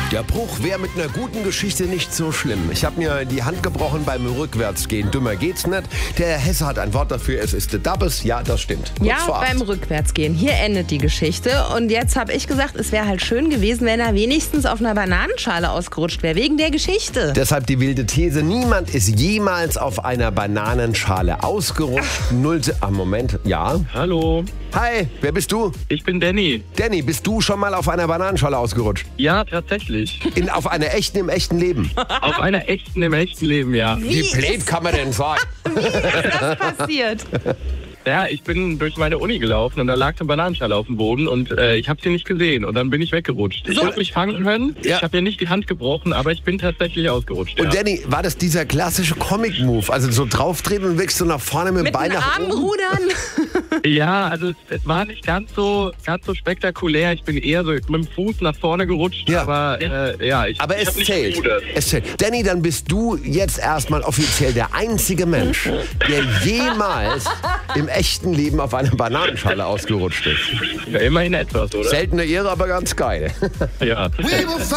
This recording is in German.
Der Bruch wäre mit einer guten Geschichte nicht so schlimm. Ich habe mir die Hand gebrochen beim Rückwärtsgehen. Dümmer geht's nicht. Der Hesse hat ein Wort dafür. Es ist der Dabbes. Ja, das stimmt. Ja, beim Rückwärtsgehen. Hier endet die Geschichte. Und jetzt habe ich gesagt, es wäre halt schön gewesen, wenn er wenigstens auf einer Bananenschale ausgerutscht wäre. Wegen der Geschichte. Deshalb die wilde These. Niemand ist jemals auf einer Bananenschale ausgerutscht. Moment. Ja. Hallo, Hi, wer bist du? ich bin Danny. Danny, bist du schon mal auf einer Bananenschale ausgerutscht? Ja, tatsächlich. Auf einer echten, im echten Leben? Auf einer echten, im echten Leben, ja. Wie blöd kann man denn sein? Wie ist das passiert? Ja, ich bin durch meine Uni gelaufen und da lag eine Bananenschale auf dem Boden und ich habe sie nicht gesehen und dann bin ich weggerutscht. Ich wollte mich fangen können, Ja. ich habe ja nicht die Hand gebrochen, aber ich bin tatsächlich ausgerutscht. Und Ja. Danny, war das dieser klassische Comic-Move? Also so drauftreten und wächst so nach vorne mit dem Mit Bein den nach Armen oben? rudern? Ja, also es war nicht ganz so spektakulär. Ich bin eher so mit dem Fuß nach vorne gerutscht, Ja. aber ich Aber es hab nicht zählt. gerudert. Es zählt. Danny, dann bist du jetzt erstmal offiziell der einzige Mensch, der jemals im echten Leben auf einer Bananenschale ausgerutscht ist. Ja, immerhin etwas, oder? Seltene Ehre, aber ganz geil. Ja.